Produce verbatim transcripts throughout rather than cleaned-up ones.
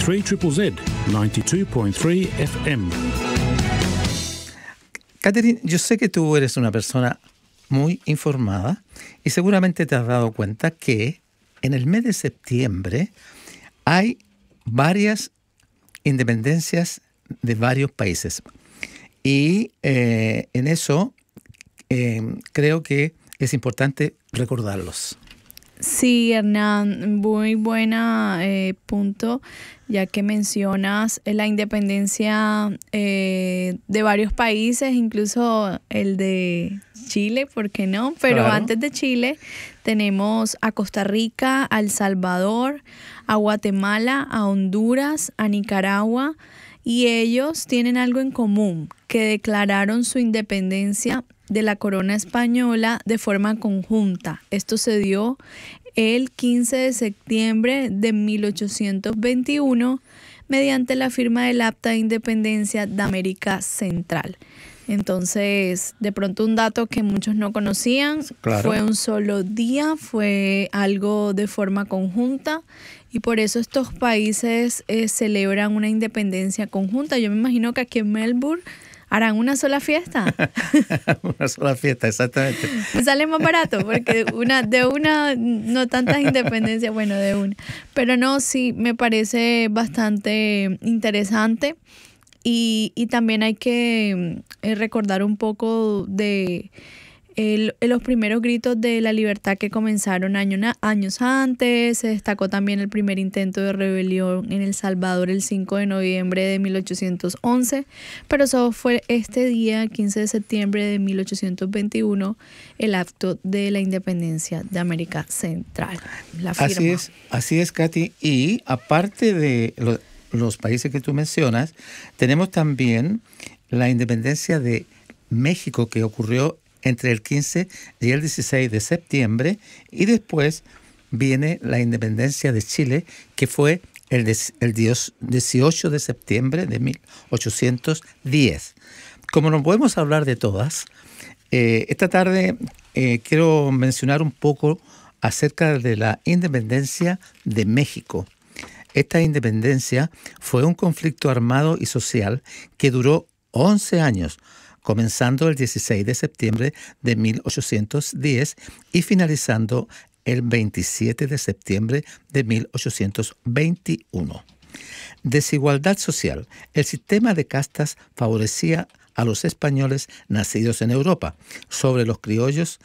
three Z Z Z, ninety-two point three F M. Catherine, yo sé que tú eres una persona muy informada y seguramente te has dado cuenta que en el mes de septiembre hay varias independencias de varios países. Y eh, en eso eh, creo que es importante recordarlos. Sí, Hernán, muy buena eh, punto, ya que mencionas la independencia eh, de varios países, incluso el de Chile, ¿por qué no? Pero Claro. Antes de Chile tenemos a Costa Rica, a El Salvador, a Guatemala, a Honduras, a Nicaragua, y ellos tienen algo en común, que declararon su independencia de la corona española de forma conjunta. Esto se dio el quince de septiembre de mil ochocientos veintiuno mediante la firma del Acta de Independencia de América Central. Entonces, de pronto un dato que muchos no conocían, Claro. Fue un solo día, fue algo de forma conjunta y por eso estos países eh, celebran una independencia conjunta. Yo me imagino que aquí en Melbourne harán una sola fiesta. Una sola fiesta, exactamente. Sale más barato porque una de una, no tantas independencias, bueno, de una. Pero no, sí, me parece bastante interesante. Y, y también hay que eh, recordar un poco de el, los primeros gritos de la libertad que comenzaron año, años antes. Se destacó también el primer intento de rebelión en El Salvador el cinco de noviembre de mil ochocientos once, pero eso fue este día, quince de septiembre de mil ochocientos veintiuno, el acto de la independencia de América Central. La firma. Así es, así es, Katy. Y aparte de lo, los países que tú mencionas, tenemos también la independencia de México, que ocurrió entre el quince y el dieciséis de septiembre, y después viene la independencia de Chile, que fue el, des, el dieciocho de septiembre de mil ochocientos diez. Como no podemos hablar de todas, eh, esta tarde eh, quiero mencionar un poco acerca de la independencia de México. Esta independencia fue un conflicto armado y social que duró once años, comenzando el dieciséis de septiembre de mil ochocientos diez y finalizando el veintisiete de septiembre de mil ochocientos veintiuno. Desigualdad social. El sistema de castas favorecía a los españoles nacidos en Europa sobre los criollos,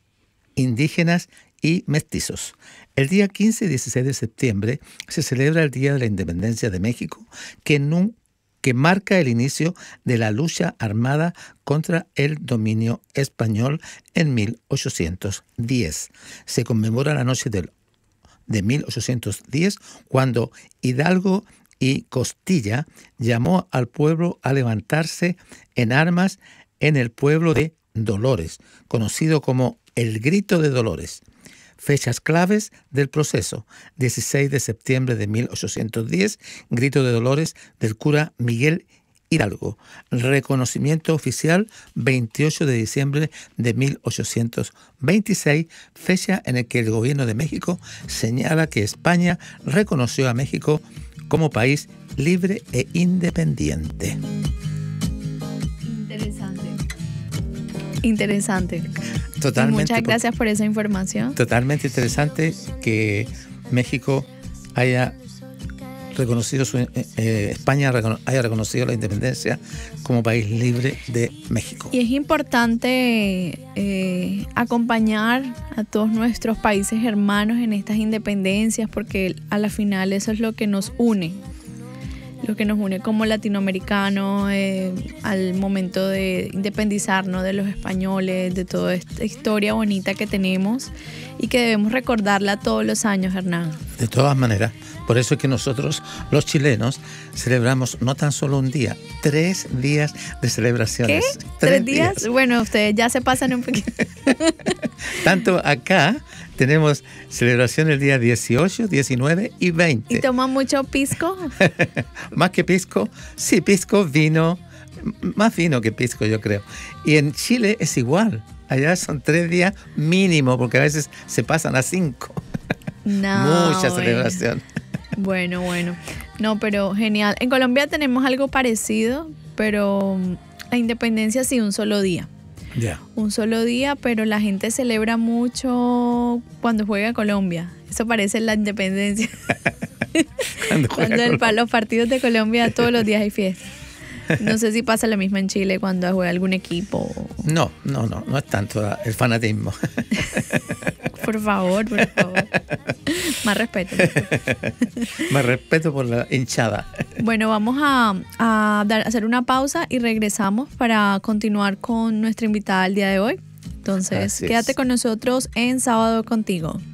indígenas y mestizos. El día quince y dieciséis de septiembre se celebra el Día de la Independencia de México, que, no, que marca el inicio de la lucha armada contra el dominio español en mil ochocientos diez. Se conmemora la noche del, de mil ochocientos diez, cuando Hidalgo y Costilla llamó al pueblo a levantarse en armas en el pueblo de Dolores, conocido como el Grito de Dolores. Fechas claves del proceso: dieciséis de septiembre de mil ochocientos diez, Grito de Dolores del cura Miguel Hidalgo. Reconocimiento oficial, veintiocho de diciembre de mil ochocientos veintiséis, fecha en la que el gobierno de México señala que España reconoció a México como país libre e independiente. Interesante. Interesante. Totalmente. Muchas gracias por esa información. Totalmente interesante que México haya reconocido su, eh, España recono, haya reconocido la independencia como país libre de México. Y es importante eh, acompañar a todos nuestros países hermanos en estas independencias, porque a la final eso es lo que nos une. Lo que nos une como latinoamericanos eh, al momento de independizarnos de los españoles, de toda esta historia bonita que tenemos y que debemos recordarla todos los años, Hernán. De todas maneras, por eso es que nosotros, los chilenos, celebramos no tan solo un día, tres días de celebraciones. ¿Qué? ¿Tres, ¿Tres días? días? Bueno, ustedes ya se pasan un poquito. Tanto acá tenemos celebración el día dieciocho, diecinueve y veinte. ¿Y toman mucho pisco? Más que pisco, sí, pisco, vino, más vino que pisco, yo creo. Y en Chile es igual, allá son tres días mínimo, porque a veces se pasan a cinco. No, Mucha bueno. celebración. Bueno, bueno. No, pero genial. En Colombia tenemos algo parecido, pero la independencia sí, un solo día. Ya. Yeah. Un solo día, pero la gente celebra mucho cuando juega Colombia. Eso parece la independencia. Cuando, cuando el, los partidos de Colombia todos los días hay fiesta. No sé si pasa lo mismo en Chile cuando juega algún equipo. No, no, no, no es tanto el fanatismo. Por favor, por favor. Más respeto. Más respeto por la hinchada. Bueno, vamos a, a dar, hacer una pausa y regresamos para continuar con nuestra invitada del día de hoy. Entonces, Así quédate es. con nosotros en Sábado Contigo.